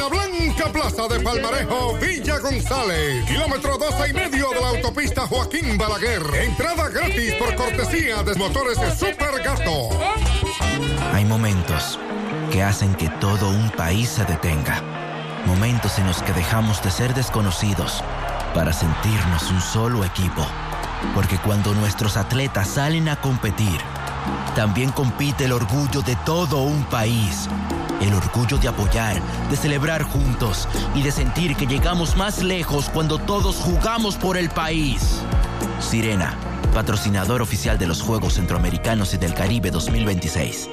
la Blanca Plaza de Palmarejo, Villa González. Kilómetro 12,5 de la autopista Joaquín Balaguer. Entrada gratis por cortesía de Motores Super Gato. Hay momentos que hacen que todo un país se detenga. Momentos en los que dejamos de ser desconocidos para sentirnos un solo equipo. Porque cuando nuestros atletas salen a competir, también compite el orgullo de todo un país. El orgullo de apoyar, de celebrar juntos y de sentir que llegamos más lejos cuando todos jugamos por el país. Sirena, patrocinador oficial de los Juegos Centroamericanos y del Caribe 2026.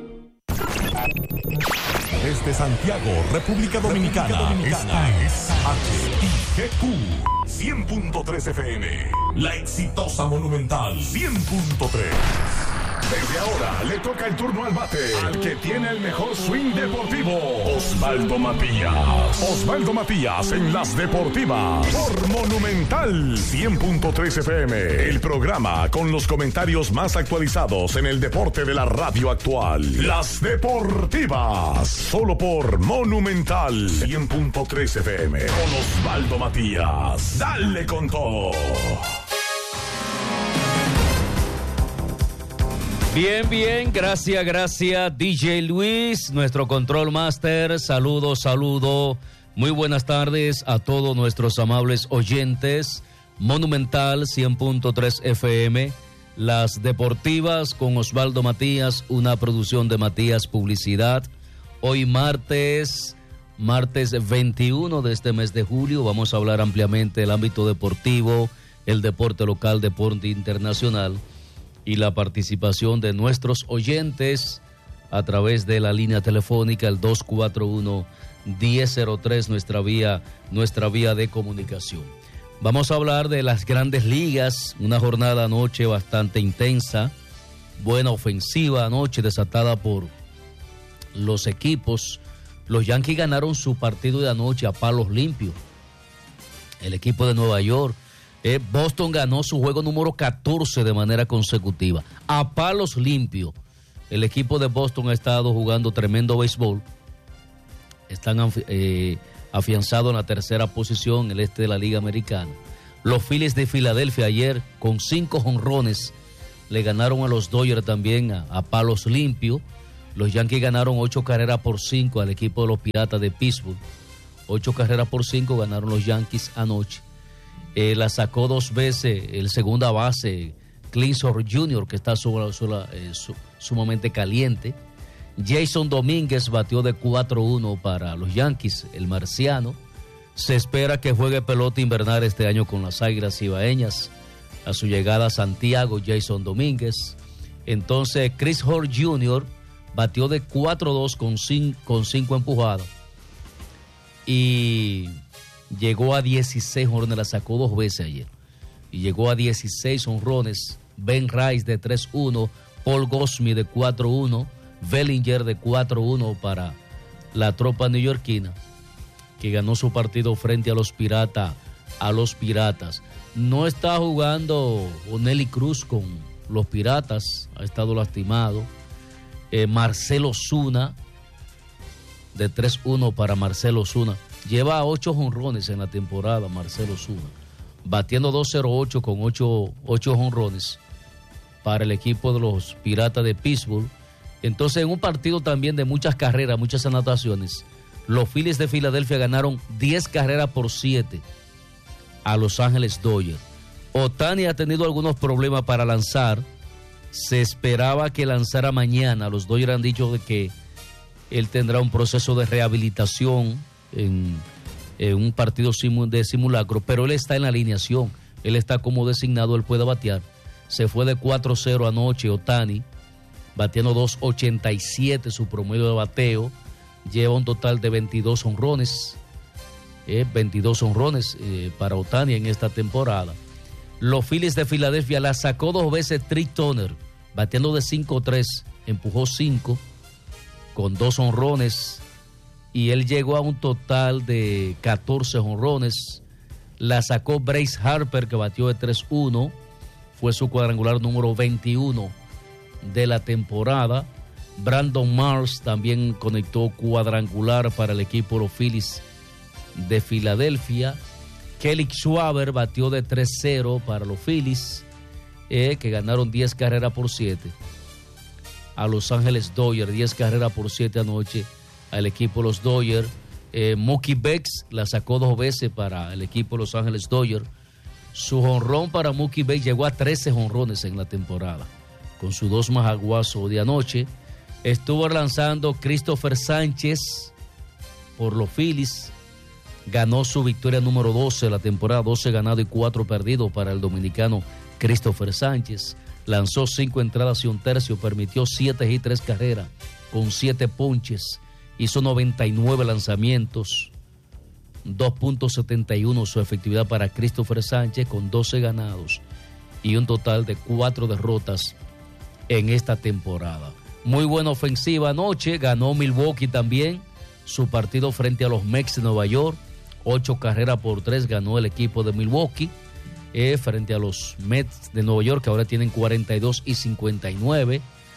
Desde Santiago, República Dominicana, esta es HIGQ 100.3 FM. La exitosa Monumental 100.3. Desde ahora le toca el turno al bate, al que tiene el mejor swing deportivo, Osvaldo Matías. Osvaldo Matías en las deportivas por Monumental 100.3 FM. El programa con los comentarios más actualizados en el deporte de la radio actual. Las deportivas, solo por Monumental 100.3 FM. Con Osvaldo Matías. Dale con todo. Bien, gracias, DJ Luis, nuestro control master. Saludo. Muy buenas tardes a todos nuestros amables oyentes. Monumental 100.3 FM, Las Deportivas con Osvaldo Matías, una producción de Matías Publicidad. Hoy martes 21 de este mes de julio, vamos a hablar ampliamente del ámbito deportivo, el deporte local, deporte internacional y la participación de nuestros oyentes a través de la línea telefónica, el 241-1003, nuestra vía de comunicación. Vamos a hablar de las grandes ligas, una jornada anoche bastante intensa, buena ofensiva anoche desatada por los equipos. Los Yankees ganaron su partido de anoche a palos limpios. El equipo de Nueva York. Boston ganó su juego número 14 de manera consecutiva, a palos limpios. El equipo de Boston ha estado jugando tremendo béisbol. Están afianzados en la tercera posición en el este de la Liga Americana. Los Phillies de Filadelfia ayer con 5 jonrones le ganaron a los Dodgers también a palos limpios. Los Yankees ganaron 8-5 al equipo de los Piratas de Pittsburgh. 8-5 ganaron los Yankees anoche. La sacó 2 veces el segunda base, Cleansor Jr., que está sumamente caliente. Jason Domínguez batió de 4-1 para los Yankees, el marciano. Se espera que juegue pelota invernal este año con las Águilas Cibaeñas. A su llegada a Santiago, Jason Domínguez. Entonces, Chris Hall Jr. batió de 4-2 con 5 empujadas. Y llegó a 16 jonrones, la sacó 2 veces ayer. Y llegó a 16 jonrones. Ben Rice de 3-1, Paul Goldschmidt de 4-1, Bellinger de 4-1 para la tropa neoyorquina, que ganó su partido frente a los Piratas. No está jugando Oneli Cruz con los Piratas, ha estado lastimado. Marcell Ozuna de 3-1 para Marcell Ozuna. Lleva 8 jonrones en la temporada, Marcell Ozuna, batiendo 2.08 con 8 jonrones para el equipo de los Piratas de Pittsburgh. Entonces, en un partido también de muchas carreras, muchas anotaciones, los Phillies de Filadelfia ganaron 10-7 a Los Ángeles Dodgers. Ohtani ha tenido algunos problemas para lanzar. Se esperaba que lanzara mañana. Los Dodgers han dicho de que él tendrá un proceso de rehabilitación en un partido de simulacro, pero él está en la alineación, él está como designado, él puede batear. Se fue de 4-0 anoche Ohtani, batiendo 2.87 su promedio de bateo, lleva un total de 22 jonrones, 22 jonrones para Ohtani en esta temporada. Los Phillies de Filadelfia la sacó 2 veces Trey Turner, batiendo de 5-3, empujó 5 con 2 jonrones. Y él llegó a un total de 14 jonrones. La sacó Bryce Harper, que batió de 3-1. Fue su cuadrangular número 21 de la temporada. Brandon Marsh también conectó cuadrangular para el equipo de los Phillies de Filadelfia. Kelly Schwarber batió de 3-0 para los Phillies, que ganaron 10 carreras por 7 a Los Ángeles Dodgers, 10 carreras por 7 anoche al equipo de los Dodgers. Mookie Betts la sacó 2 veces para el equipo de Los Ángeles Dodgers. Su jonrón para Mookie Betts llegó a 13 jonrones en la temporada, con sus 2 majaguazos de anoche. Estuvo lanzando Christopher Sánchez por los Phillies. Ganó su victoria número 12 de la temporada, 12 ganados y 4 perdidos para el dominicano Christopher Sánchez. Lanzó 5 entradas y 1 tercio, permitió 7 y 3 carreras con 7 ponches. Hizo 99 lanzamientos, 2.71 su efectividad para Christopher Sánchez, con 12 ganados y un total de 4 derrotas en esta temporada. Muy buena ofensiva anoche, ganó Milwaukee también su partido frente a los Mets de Nueva York, 8 carreras por 3 ganó el equipo de Milwaukee frente a los Mets de Nueva York, que ahora tienen 42 y 59.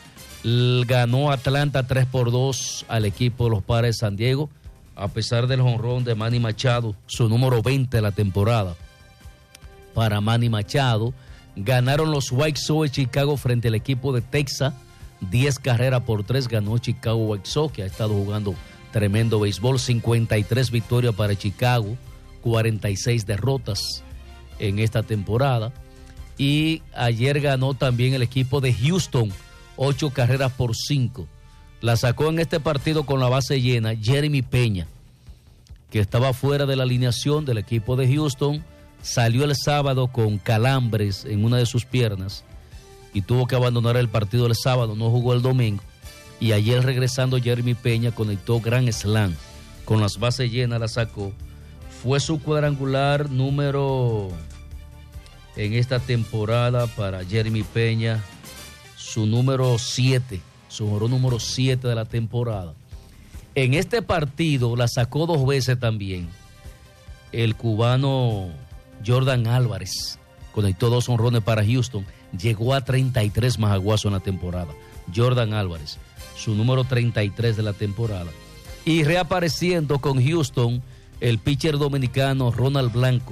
Ganó Atlanta 3-2 al equipo de los Padres de San Diego, a pesar del jonrón de Manny Machado, su número 20 de la temporada para Manny Machado. Ganaron los White Sox de Chicago frente al equipo de Texas, 10 carreras por 3 ganó Chicago White Sox, que ha estado jugando tremendo béisbol. 53 victorias para Chicago, 46 derrotas en esta temporada. Y ayer ganó también el equipo de Houston, 8 carreras por 5. La sacó en este partido con la base llena Jeremy Peña, que estaba fuera de la alineación del equipo de Houston. Salió el sábado con calambres en una de sus piernas y tuvo que abandonar el partido el sábado, no jugó el domingo. Y ayer regresando Jeremy Peña conectó gran slam, con las bases llenas la sacó. Fue su cuadrangular número en esta temporada para Jeremy Peña, su número 7, su jonrón número 7 de la temporada. En este partido la sacó 2 veces también el cubano Jordan Álvarez, conectó 2 jonrones para Houston, llegó a 33 majaguazos en la temporada. Jordan Álvarez, su número 33 de la temporada. Y reapareciendo con Houston, el pitcher dominicano Ronel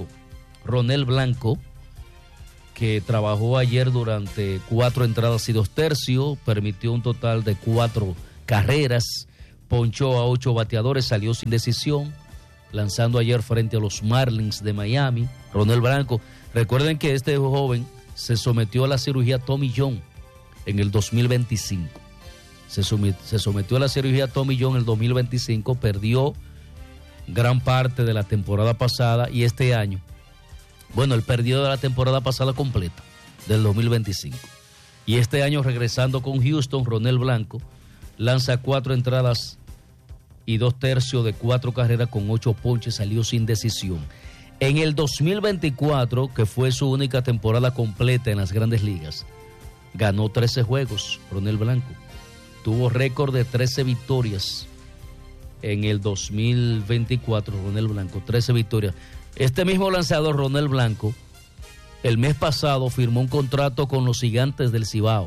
Blanco, que trabajó ayer durante 4 entradas y 2 tercios, permitió un total de 4 carreras, ponchó a 8 bateadores, salió sin decisión, lanzando ayer frente a los Marlins de Miami. Ronel Blanco, recuerden que este joven se sometió a la cirugía Tommy John en el 2025. Se sometió a la cirugía Tommy John en el 2025, perdió gran parte de la temporada pasada y este año, bueno, él perdió de la temporada pasada completa, del 2025. Y este año regresando con Houston, Ronel Blanco lanza 4 entradas y 2 tercios de 4 carreras con 8 ponches, salió sin decisión. En el 2024, que fue su única temporada completa en las Grandes Ligas, ganó 13 juegos Ronel Blanco. Tuvo récord de 13 victorias en el 2024, Ronel Blanco, 13 victorias. Este mismo lanzador, Ronel Blanco, el mes pasado firmó un contrato con los Gigantes del Cibao.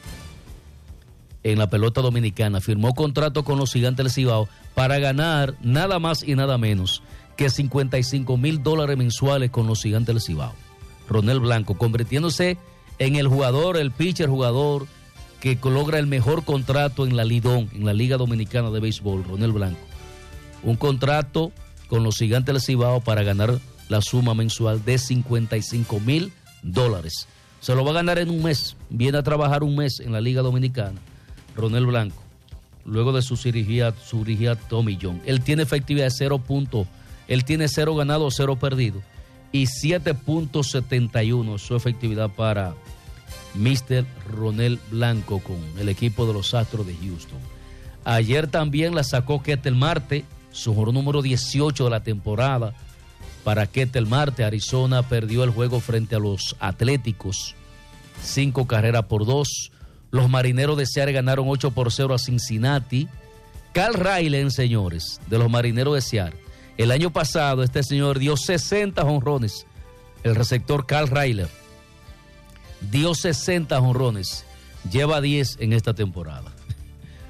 En la pelota dominicana, firmó contrato con los Gigantes del Cibao para ganar nada más y nada menos que $55,000 mensuales con los Gigantes del Cibao. Ronel Blanco, convirtiéndose en el jugador, el pitcher jugador que logra el mejor contrato en la Lidón, en la Liga Dominicana de Béisbol, Ronel Blanco. Un contrato con los Gigantes del Cibao para ganar la suma mensual de $55,000. Se lo va a ganar en un mes. Viene a trabajar un mes en la Liga Dominicana, Ronel Blanco, luego de su cirugía Tommy John. Él tiene efectividad de 0 puntos. Él tiene 0 ganados, 0 perdidos y 7.71 su efectividad para Mr. Ronel Blanco con el equipo de los Astros de Houston. Ayer también la sacó Ketel Marte, su jonrón número 18 de la temporada para Ketel Marte. Arizona perdió el juego frente a los Atléticos, 5 carreras por 2. Los Marineros de Seattle ganaron 8-0 a Cincinnati. Carl Raylen, señores, de los Marineros de Seattle. El año pasado este señor dio 60 jonrones. El receptor Carl Raylen dio 60 jonrones. Lleva 10 en esta temporada.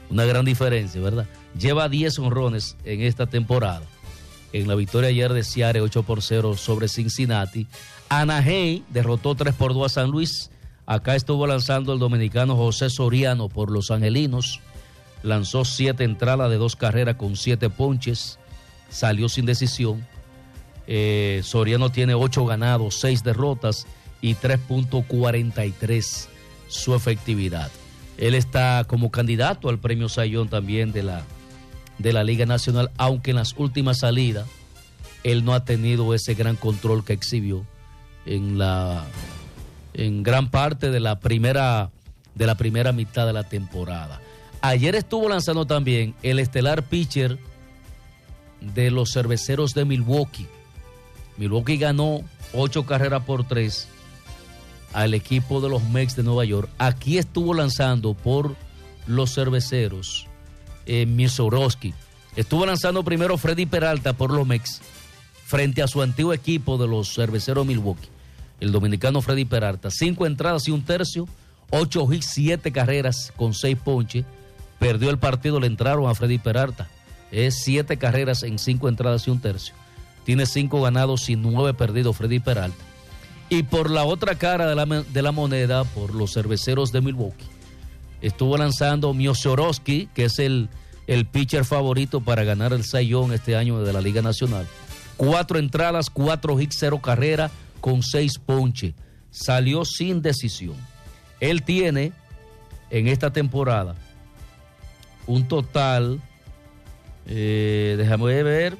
Una gran diferencia, ¿verdad? Lleva 10 honrones en esta temporada. En la victoria ayer de Seattle 8-0 sobre Cincinnati. Anaheim derrotó 3-2 a San Luis. Acá estuvo lanzando el dominicano José Soriano por los angelinos. Lanzó 7 entradas de 2 carreras con 7 ponches. Salió sin decisión. Soriano tiene 8 ganados, 6 derrotas y 3.43 su efectividad. Él está como candidato al premio Cy Young también de la Liga Nacional, aunque en las últimas salidas él no ha tenido ese gran control que exhibió en gran parte de la primera mitad de la temporada. Ayer estuvo lanzando también el estelar pitcher de los Cerveceros de Milwaukee. Milwaukee ganó 8-3 al equipo de los Mets de Nueva York. Aquí estuvo lanzando por los Cerveceros Mussorgsky. Estuvo lanzando primero Freddy Peralta por los Mets frente a su antiguo equipo de los Cerveceros Milwaukee. El dominicano Freddy Peralta, 5 entradas y 1/3, 8 hits, 7 carreras con 6 ponches. Perdió el partido, le entraron a Freddy Peralta. Es 7 carreras en 5 entradas y 1/3. Tiene 5 ganados y 9 perdidos Freddy Peralta. Y por la otra cara de la moneda, por los Cerveceros de Milwaukee, estuvo lanzando Mussorgsky, que es el pitcher favorito para ganar el Cy Young este año de la Liga Nacional. 4 entradas, 4 hits, 0 carreras con 6 ponches. Salió sin decisión. Él tiene en esta temporada un total, déjame ver,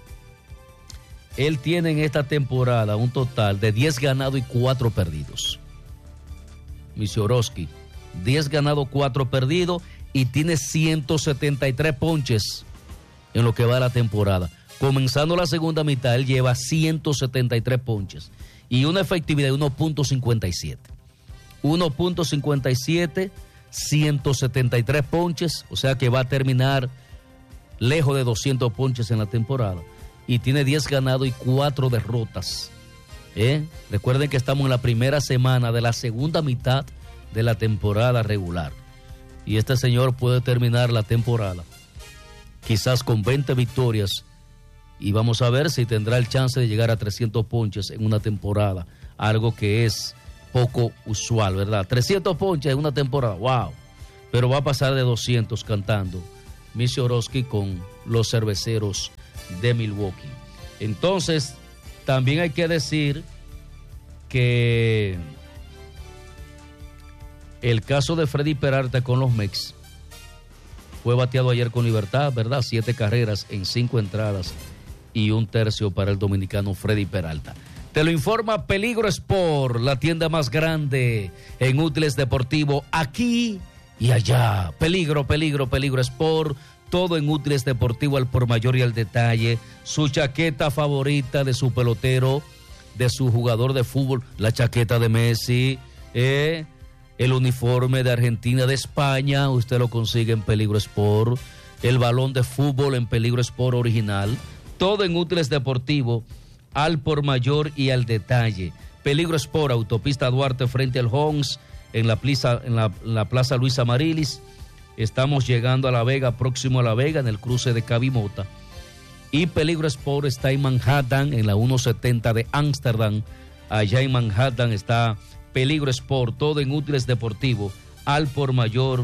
él tiene en esta temporada un total de 10 ganados y 4 perdidos. Mussorgsky, 10 ganados, 4 perdidos y tiene 173 ponches en lo que va de la temporada. Comenzando la segunda mitad, él lleva 173 ponches y una efectividad de 1.57. 1.57, 173 ponches, o sea que va a terminar lejos de 200 ponches en la temporada. Y tiene 10 ganados y 4 derrotas. Recuerden que estamos en la primera semana de la segunda mitad de la temporada regular. Y este señor puede terminar la temporada quizás con 20 victorias. Y vamos a ver si tendrá el chance de llegar a 300 ponches en una temporada. Algo que es poco usual, ¿verdad? 300 ponches en una temporada, wow. Pero va a pasar de 200 cantando Mussorgsky con los Cerveceros de Milwaukee. Entonces, también hay que decir que el caso de Freddy Peralta con los Mets fue bateado ayer con libertad, ¿verdad? 7 carreras en 5 entradas y 1/3 para el dominicano Freddy Peralta. Te lo informa Peligro Sport, la tienda más grande en útiles deportivos aquí y allá. Peligro Sport, todo en útiles deportivos al por mayor y al detalle. Su chaqueta favorita de su pelotero, de su jugador de fútbol, la chaqueta de Messi, el uniforme de Argentina, de España, usted lo consigue en Peligro Sport. El balón de fútbol en Peligro Sport original. Todo en útiles deportivos al por mayor y al detalle. Peligro Sport, autopista Duarte frente al Homs, en la Plaza Luis Amarilis. Estamos llegando a La Vega, próximo a La Vega, en el cruce de Cabimota. Y Peligro Sport está en Manhattan, en la 170 de Ámsterdam. Allá en Manhattan está Peligro Sport, todo en útiles deportivos, al por mayor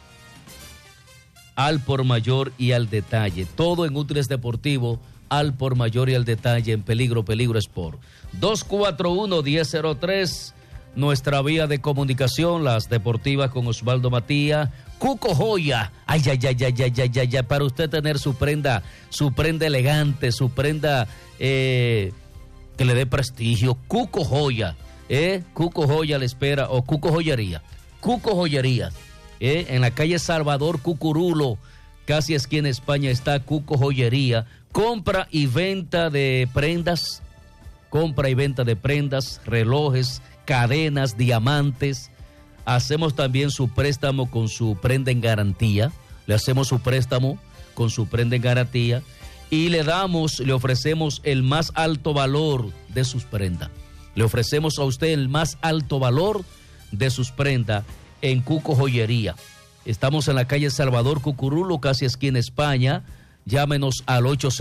y al detalle. Todo en útiles deportivos, al por mayor y al detalle en Peligro Sport. 241-1003, nuestra vía de comunicación, las deportivas con Osvaldo Matías. Cuco Joya, ay, para usted tener su prenda elegante, su prenda que le dé prestigio. Cuco Joya, Cuco Joya le espera, o Cuco Joyería, en la calle Salvador Cucurulo, casi esquina España, está Cuco Joyería. Compra y venta de prendas, relojes, cadenas, diamantes. Hacemos también su préstamo con su prenda en garantía. Le hacemos su préstamo con su prenda en garantía y le ofrecemos el más alto valor de sus prendas. Le ofrecemos a usted el más alto valor de sus prendas en Cuco Joyería. Estamos en la calle Salvador Cucurulo, casi esquina España. Llámenos al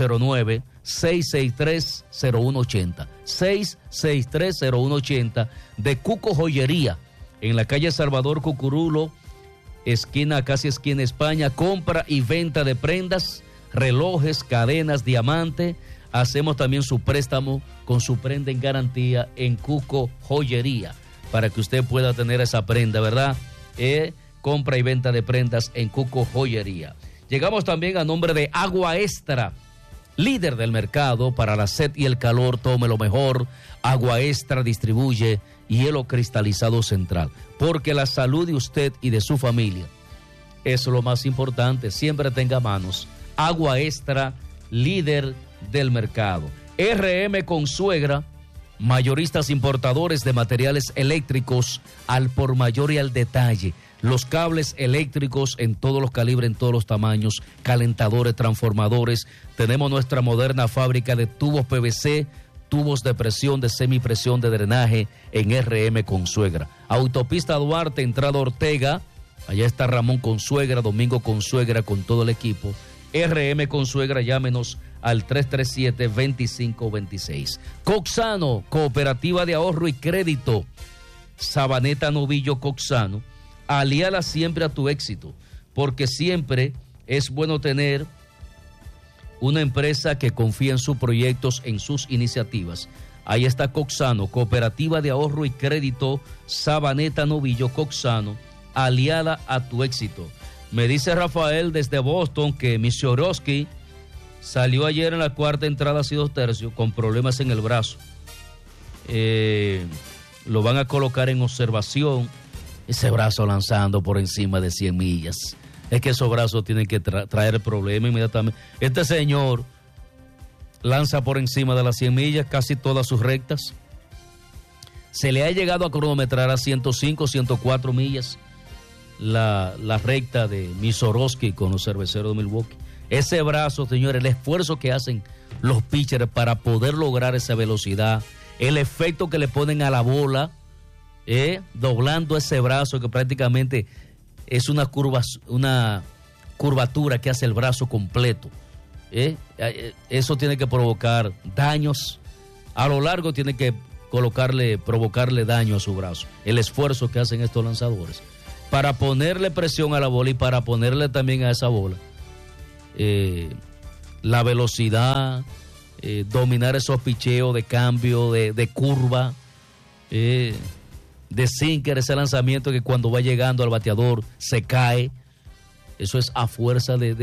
809-663-0180. 663-0180 de Cuco Joyería. En la calle Salvador Cucurulo, casi esquina España. Compra y venta de prendas, relojes, cadenas, diamante. Hacemos también su préstamo con su prenda en garantía en Cuco Joyería, para que usted pueda tener esa prenda, ¿verdad? Compra y venta de prendas en Cuco Joyería. Llegamos también a nombre de Agua Extra, líder del mercado para la sed y el calor. Tome lo mejor. Agua Extra distribuye hielo cristalizado Central, porque la salud de usted y de su familia es lo más importante. Siempre tenga a manos Agua Extra, líder del mercado. RM Consuegra, mayoristas importadores de materiales eléctricos al por mayor y al detalle. Los cables eléctricos en todos los calibres, en todos los tamaños, calentadores, transformadores. Tenemos nuestra moderna fábrica de tubos PVC, tubos de presión, de semipresión, de drenaje en RM Consuegra. Autopista Duarte, entrada Ortega. Allá está Ramón Consuegra, Domingo Consuegra con todo el equipo. RM Consuegra, llámenos al 337-2526. Coxano, Cooperativa de Ahorro y Crédito. Sabaneta Novillo Coxano. Aliala siempre a tu éxito, porque siempre es bueno tener una empresa que confía en sus proyectos, en sus iniciativas. Ahí está Coxano, Cooperativa de Ahorro y Crédito, Sabaneta Novillo Coxano, aliada a tu éxito. Me dice Rafael desde Boston que Misiorowski salió ayer en la cuarta entrada y 2/3 con problemas en el brazo. Lo van a colocar en observación. Ese brazo lanzando por encima de 100 millas. Es que esos brazos tienen que traer problemas inmediatamente. Este señor lanza por encima de las 100 millas casi todas sus rectas. Se le ha llegado a cronometrar a 105, 104 millas la recta de Misiorowski con los Cerveceros de Milwaukee. Ese brazo, señores, el esfuerzo que hacen los pitchers para poder lograr esa velocidad, el efecto que le ponen a la bola, doblando ese brazo que prácticamente es una curvatura que hace el brazo completo. Eso tiene que provocar daños. A lo largo tiene que provocarle daño a su brazo. El esfuerzo que hacen estos lanzadores para ponerle presión a la bola y para ponerle también a esa bola la velocidad, dominar esos picheos de cambio, de curva, de sinker, ese lanzamiento que cuando va llegando al bateador se cae. Eso es a fuerza de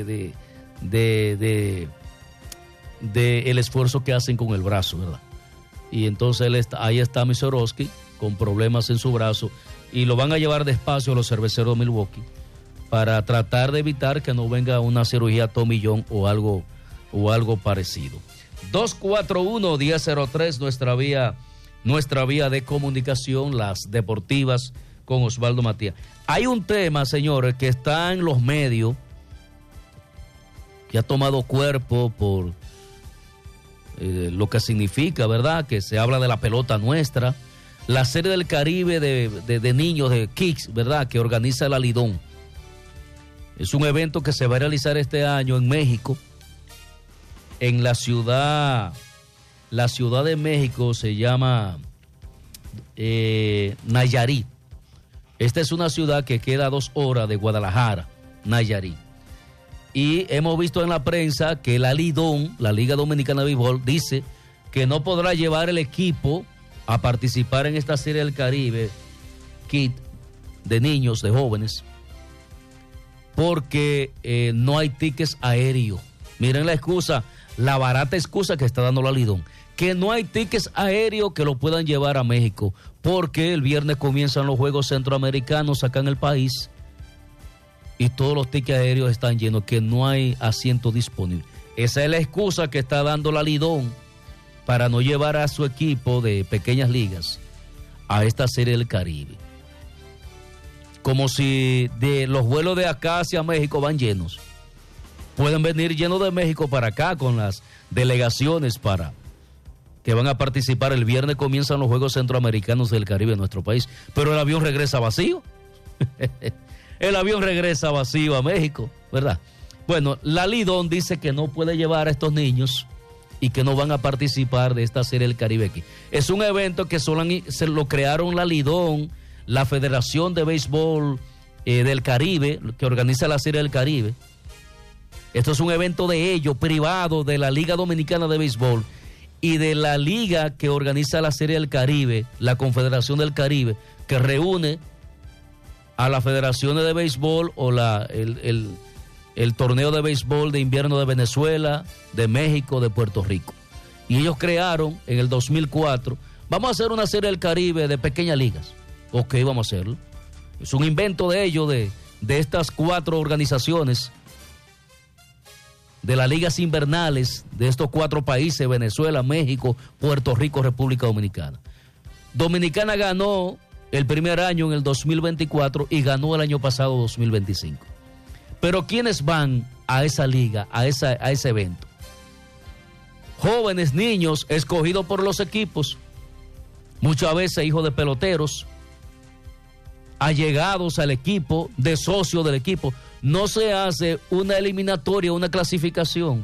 el esfuerzo que hacen con el brazo, ¿verdad? Y entonces ahí está Misiorowski con problemas en su brazo y lo van a llevar despacio a los Cerveceros de Milwaukee para tratar de evitar que no venga una cirugía tomillón o algo parecido. 241-1003, nuestra vía de comunicación, las deportivas con Osvaldo Matías. Hay un tema, señores, que está en los medios, que ha tomado cuerpo por lo que significa, ¿verdad? Que se habla de la pelota nuestra, la Serie del Caribe de niños, de Kicks, ¿verdad? Que organiza la Lidón. Es un evento que se va a realizar este año en México, en la ciudad de México, se llama Nayarit. Esta es una ciudad que queda a 2 horas de Guadalajara, Nayarit. Y hemos visto en la prensa que la Lidón, la Liga Dominicana de Béisbol, dice que no podrá llevar el equipo a participar en esta Serie del Caribe, kit de niños, de jóvenes, porque no hay tickets aéreos. Miren la excusa, la barata excusa que está dando la Lidón, que no hay tickets aéreos que lo puedan llevar a México, porque el viernes comienzan los Juegos Centroamericanos acá en el país y todos los tickets aéreos están llenos, que no hay asiento disponible. Esa es la excusa que está dando la Lidón para no llevar a su equipo de pequeñas ligas a esta Serie del Caribe. Como si de los vuelos de acá hacia México van llenos. Pueden venir llenos de México para acá con las delegaciones para que van a participar. El viernes comienzan los Juegos Centroamericanos del Caribe en nuestro país, pero el avión regresa vacío. el avión regresa vacío a México, ¿verdad? Bueno, la Lidón dice que no puede llevar a estos niños y que no van a participar de esta Serie del Caribe aquí. Es un evento que se lo crearon la Lidón, la Federación de Béisbol del Caribe, que organiza la Serie del Caribe. Esto es un evento de ellos, privado, de la Liga Dominicana de Béisbol y de la liga que organiza la Serie del Caribe, la Confederación del Caribe, que reúne a las federaciones de béisbol o el torneo de béisbol de invierno de Venezuela, de México, de Puerto Rico. Y ellos crearon en el 2004, vamos a hacer una Serie del Caribe de pequeñas ligas. Ok, vamos a hacerlo. Es un invento de ellos, de estas 4 organizaciones, de las ligas invernales de estos 4 países, Venezuela, México, Puerto Rico, República Dominicana. Dominicana ganó el primer año en el 2024 y ganó el año pasado 2025. Pero ¿quiénes van a esa liga, a ese evento? Jóvenes, niños, escogidos por los equipos, muchas veces hijos de peloteros, allegados al equipo, de socios del equipo. No se hace una eliminatoria, una clasificación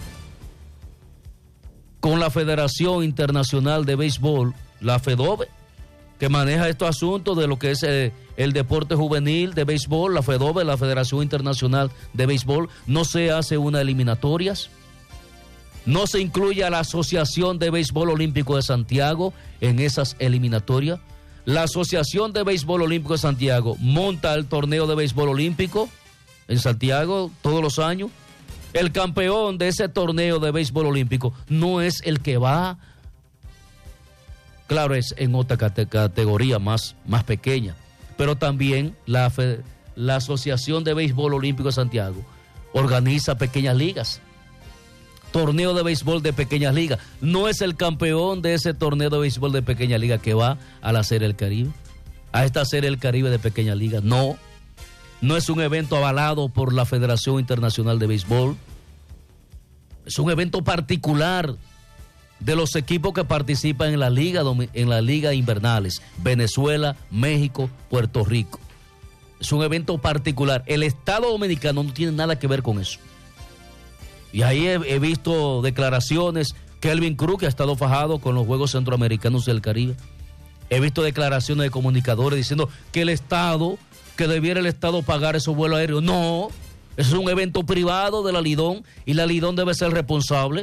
con la Federación Internacional de Béisbol, la FEDOBE, que maneja estos asuntos de lo que es el deporte juvenil de béisbol, la FEDOBE, la Federación Internacional de Béisbol. No se hace una eliminatorias, no se incluye a la Asociación de Béisbol Olímpico de Santiago en esas eliminatorias. La Asociación de Béisbol Olímpico de Santiago monta el torneo de béisbol olímpico en Santiago todos los años. El campeón de ese torneo de béisbol olímpico no es el que va, claro, es en otra categoría más pequeña, pero también la Asociación de Béisbol Olímpico de Santiago organiza pequeñas ligas, torneo de béisbol de pequeñas ligas. No es el campeón de ese torneo de béisbol de pequeña liga que va a la Serie del Caribe, a esta Serie del Caribe de pequeña liga. No es un evento avalado por la Federación Internacional de Béisbol. Es un evento particular de los equipos que participan en la liga invernales, Venezuela, México, Puerto Rico. Es un evento particular. El Estado Dominicano no tiene nada que ver con eso. Y ahí he visto declaraciones, Kelvin Cruz, que ha estado fajado con los Juegos Centroamericanos del Caribe. He visto declaraciones de comunicadores diciendo que debiera el Estado pagar esos vuelos aéreos. No, eso es un evento privado de la Lidón y la Lidón debe ser responsable.